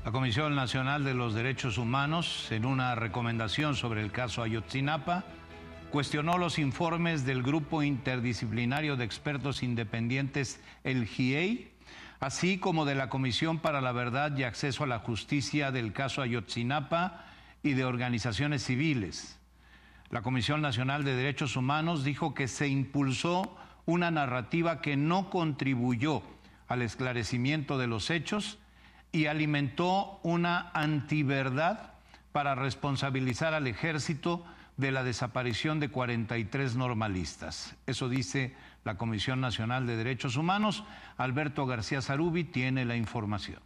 La Comisión Nacional de los Derechos Humanos, en una recomendación sobre el caso Ayotzinapa, cuestionó los informes del Grupo Interdisciplinario de Expertos Independientes, el GIEI, así como de la Comisión para la Verdad y Acceso a la Justicia del caso Ayotzinapa y de organizaciones civiles. La Comisión Nacional de Derechos Humanos dijo que se impulsó una narrativa que no contribuyó al esclarecimiento de los hechos y alimentó una antiverdad para responsabilizar al ejército de la desaparición de 43 normalistas. Eso dice la Comisión Nacional de Derechos Humanos. Alberto García Zarubi tiene la información.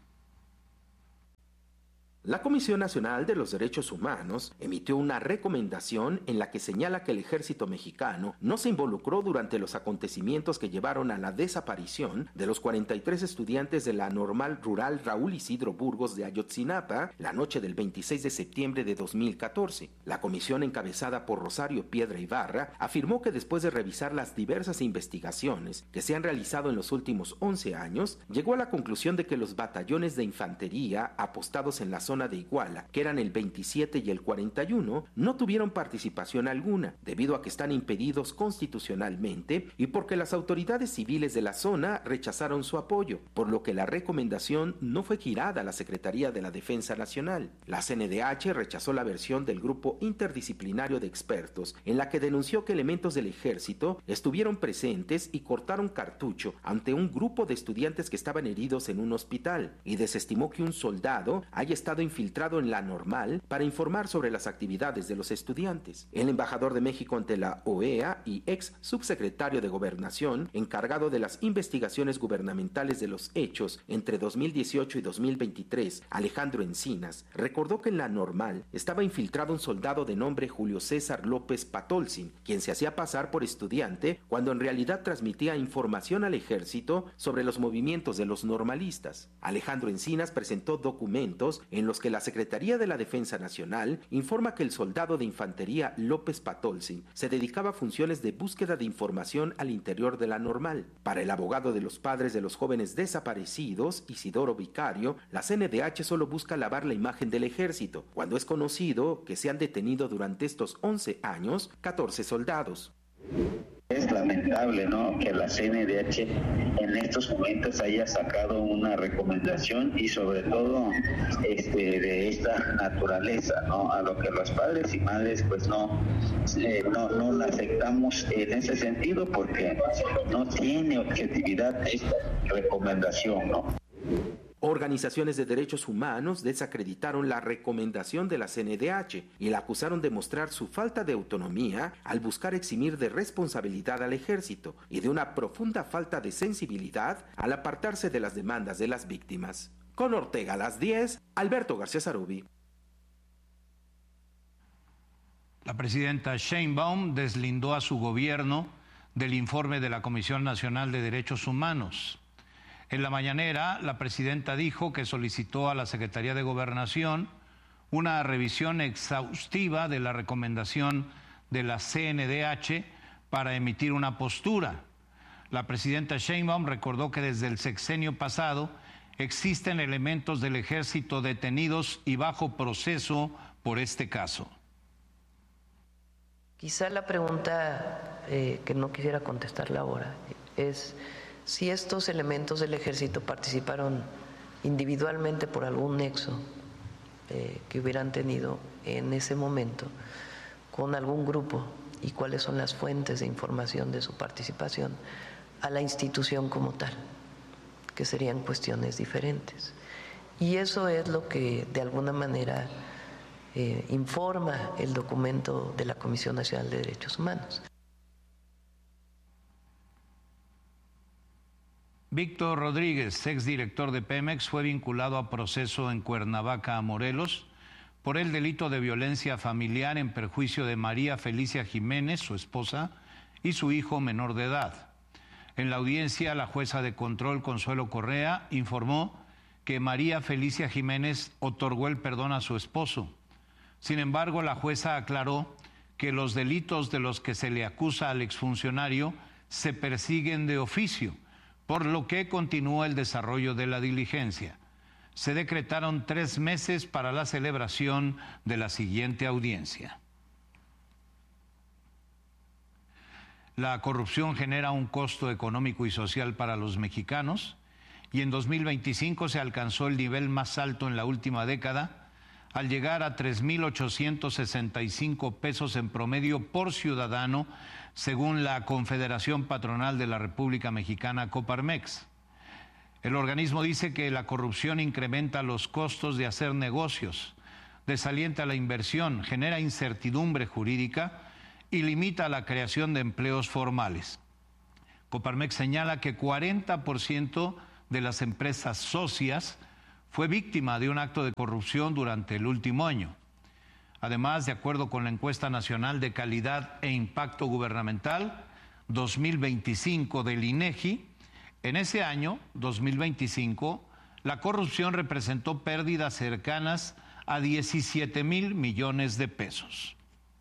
La Comisión Nacional de los Derechos Humanos emitió una recomendación en la que señala que el ejército mexicano no se involucró durante los acontecimientos que llevaron a la desaparición de los 43 estudiantes de la Normal Rural Raúl Isidro Burgos de Ayotzinapa la noche del 26 de septiembre de 2014. La comisión, encabezada por Rosario Piedra Ibarra, afirmó que después de revisar las diversas investigaciones que se han realizado en los últimos 11 años, llegó a la conclusión de que los batallones de infantería apostados en la zona de Iguala, que eran el 27 y el 41, no tuvieron participación alguna, debido a que están impedidos constitucionalmente y porque las autoridades civiles de la zona rechazaron su apoyo, por lo que la recomendación no fue girada a la Secretaría de la Defensa Nacional. La CNDH rechazó la versión del Grupo Interdisciplinario de Expertos, en la que denunció que elementos del ejército estuvieron presentes y cortaron cartucho ante un grupo de estudiantes que estaban heridos en un hospital, y desestimó que un soldado haya estado infiltrado en la Normal para informar sobre las actividades de los estudiantes. El embajador de México ante la OEA y ex subsecretario de Gobernación, encargado de las investigaciones gubernamentales de los hechos entre 2018 y 2023, Alejandro Encinas, recordó que en la Normal estaba infiltrado un soldado de nombre Julio César López Patolzin, quien se hacía pasar por estudiante cuando en realidad transmitía información al ejército sobre los movimientos de los normalistas. Alejandro Encinas presentó documentos en los que la Secretaría de la Defensa Nacional informa que el soldado de infantería López Patolzin se dedicaba a funciones de búsqueda de información al interior de la Normal. Para el abogado de los padres de los jóvenes desaparecidos, Isidoro Vicario, la CNDH solo busca lavar la imagen del ejército, cuando es conocido que se han detenido durante estos 11 años 14 soldados. Es lamentable, ¿no?, que la CNDH en estos momentos haya sacado una recomendación y sobre todo de esta naturaleza, ¿no?, a lo que los padres y madres pues no la aceptamos en ese sentido porque no tiene objetividad esta recomendación, ¿no? Organizaciones de derechos humanos desacreditaron la recomendación de la CNDH y la acusaron de mostrar su falta de autonomía al buscar eximir de responsabilidad al ejército y de una profunda falta de sensibilidad al apartarse de las demandas de las víctimas. Con Ortega a las 10, Alberto García Zarubi. La presidenta Sheinbaum deslindó a su gobierno del informe de la Comisión Nacional de Derechos Humanos. En la mañanera, la presidenta dijo que solicitó a la Secretaría de Gobernación una revisión exhaustiva de la recomendación de la CNDH para emitir una postura. La presidenta Sheinbaum recordó que desde el sexenio pasado existen elementos del ejército detenidos y bajo proceso por este caso. Quizá la pregunta que no quisiera contestarla ahora es si estos elementos del ejército participaron individualmente por algún nexo que hubieran tenido en ese momento con algún grupo y cuáles son las fuentes de información de su participación a la institución como tal, que serían cuestiones diferentes. Y eso es lo que de alguna manera informa el documento de la Comisión Nacional de Derechos Humanos. Víctor Rodríguez, exdirector de Pemex, fue vinculado a proceso en Cuernavaca, Morelos, por el delito de violencia familiar en perjuicio de María Felicia Jiménez, su esposa, y su hijo menor de edad. En la audiencia, la jueza de control Consuelo Correa informó que María Felicia Jiménez otorgó el perdón a su esposo. Sin embargo, la jueza aclaró que los delitos de los que se le acusa al exfuncionario se persiguen de oficio, por lo que continúa el desarrollo de la diligencia. se decretaron 3 meses para la celebración de la siguiente audiencia. La corrupción genera un costo económico y social para los mexicanos y en 2025 se alcanzó el nivel más alto en la última década al llegar a 3,865 pesos en promedio por ciudadano, según la Confederación Patronal de la República Mexicana, Coparmex. El organismo dice que la corrupción incrementa los costos de hacer negocios, desalienta la inversión, genera incertidumbre jurídica y limita la creación de empleos formales. Coparmex señala que 40% de las empresas socias fue víctima de un acto de corrupción durante el último año. Además, de acuerdo con la Encuesta Nacional de Calidad e Impacto Gubernamental 2025 del INEGI, en ese año, 2025, la corrupción representó pérdidas cercanas a 17,000 millones de pesos.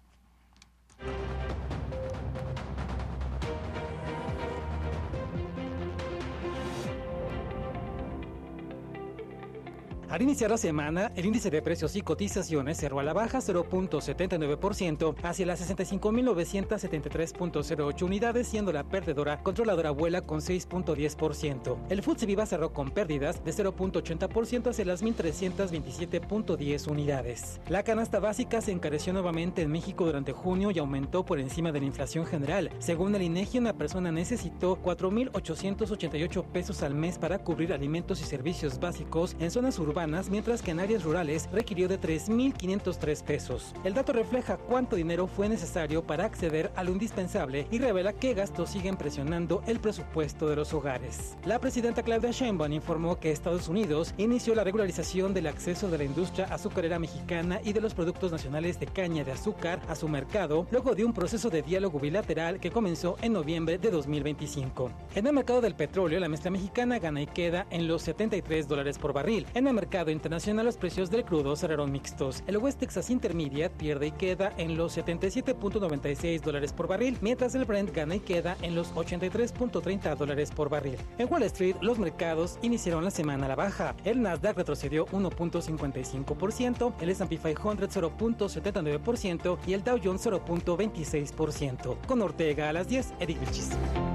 Al iniciar la semana, el índice de precios y cotizaciones cerró a la baja 0.79% hacia las 65.973.08 unidades, siendo la perdedora Controladora Vuela con 6.10%. El FTSE Viva cerró con pérdidas de 0.80% hacia las 1.327.10 unidades. La canasta básica se encareció nuevamente en México durante junio y aumentó por encima de la inflación general. Según el INEGI, una persona necesitó 4,888 pesos al mes para cubrir alimentos y servicios básicos en zonas urbanas, mientras que en áreas rurales requirió de 3,503 pesos. El dato refleja cuánto dinero fue necesario para acceder a lo indispensable y revela qué gastos siguen presionando el presupuesto de los hogares. La presidenta Claudia Sheinbaum informó que Estados Unidos inició la regularización del acceso de la industria azucarera mexicana y de los productos nacionales de caña de azúcar a su mercado, luego de un proceso de diálogo bilateral que comenzó en noviembre de 2025. En el mercado del petróleo, la mezcla mexicana gana y queda en los $73 por barril. En el mercado internacional, los precios del crudo cerraron mixtos. El West Texas Intermediate pierde y queda en los $77.96 por barril, mientras el Brent gana y queda en los $83.30 por barril. En Wall Street, los mercados iniciaron la semana a la baja. El Nasdaq retrocedió 1.55%, el S&P 500 0.79% y el Dow Jones 0.26%. Con Ortega a las 10, Eric Vilchis.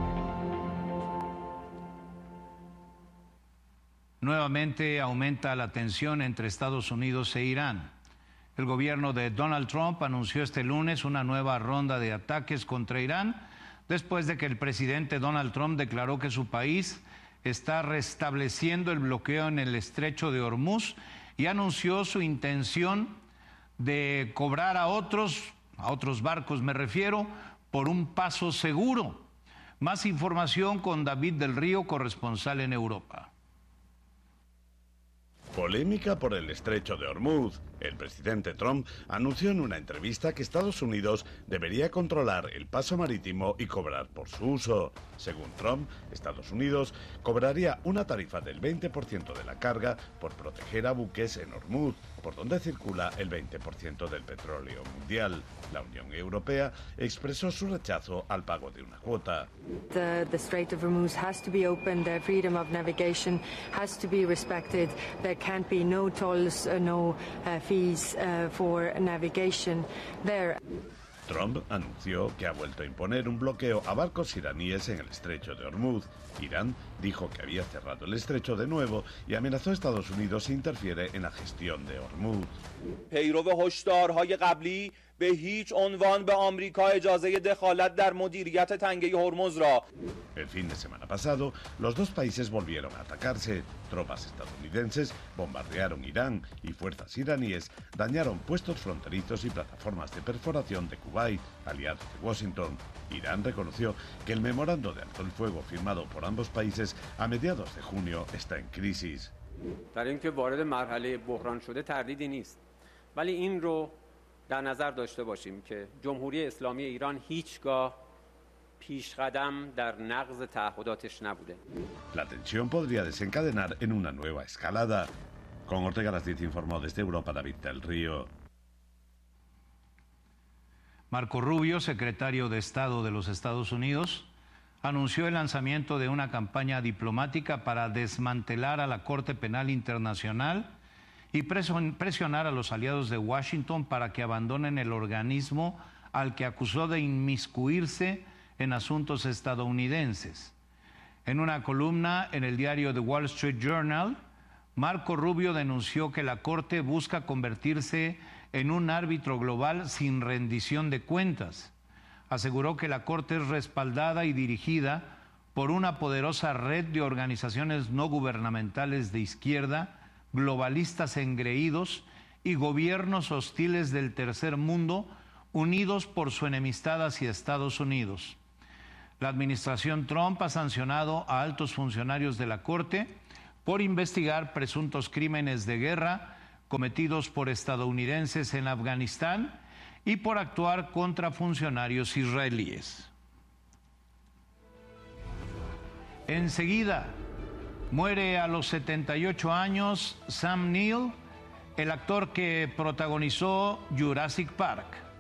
Nuevamente aumenta la tensión entre Estados Unidos e Irán. El gobierno de Donald Trump anunció este lunes una nueva ronda de ataques contra Irán después de que el presidente Donald Trump declaró que su país está restableciendo el bloqueo en el estrecho de Hormuz y anunció su intención de cobrar a otros barcos, me refiero, por un paso seguro. Más información con David del Río, corresponsal en Europa. Polémica por el estrecho de Hormuz. El presidente Trump anunció en una entrevista que Estados Unidos debería controlar el paso marítimo y cobrar por su uso. Según Trump, Estados Unidos cobraría una tarifa del 20% de la carga por proteger a buques en Hormuz, por donde circula el 20% del petróleo mundial. La Unión Europea expresó su rechazo al pago de una cuota. The Strait of Hormuz has to be opened, freedom of navigation has to be respected. There can't be no tolls, no fees for navigation there. Trump anunció que ha vuelto a imponer un bloqueo a barcos iraníes en el estrecho de Hormuz. Irán dijo que había cerrado el estrecho de nuevo y amenazó a Estados Unidos si interfiere en la gestión de Hormuz. به هیچ عنوان به آمریکا اجازه دخالت در مدیریت تنگه هرمز را. El fin de semana pasado, los dos países volvieron a atacarse. Tropas estadounidenses bombardearon Irán y fuerzas iraníes dañaron puestos fronterizos y plataformas de perforación de Kuwait, aliados de Washington. Irán reconoció que el memorando de alto el fuego firmado por ambos países a mediados de junio está en crisis. در اینکه وارد مرحله بحران شده تردیدی نیست. ولی این رو در نظر داشته باشیم که جمهوری اسلامی ایران هیچگاه پیش قدم در نقض تعهداتش نبوده. La tensión podría desencadenar en una nueva escalada. Con Ortega a las 10 informó desde Europa David del Río. Marco Rubio, secretario de Estado de los Estados Unidos, anunció el lanzamiento de una campaña diplomática para desmantelar a la Corte Penal Internacional y presionar a los aliados de Washington para que abandonen el organismo al que acusó de inmiscuirse en asuntos estadounidenses. En una columna en el diario The Wall Street Journal, Marco Rubio denunció que la Corte busca convertirse en un árbitro global sin rendición de cuentas. Aseguró que la Corte es respaldada y dirigida por una poderosa red de organizaciones no gubernamentales de izquierda, globalistas engreídos y gobiernos hostiles del tercer mundo unidos por su enemistad hacia Estados Unidos. La administración Trump ha sancionado a altos funcionarios de la Corte por investigar presuntos crímenes de guerra cometidos por estadounidenses en Afganistán y por actuar contra funcionarios israelíes. Enseguida, muere a los 78 años Sam Neill, el actor que protagonizó Jurassic Park.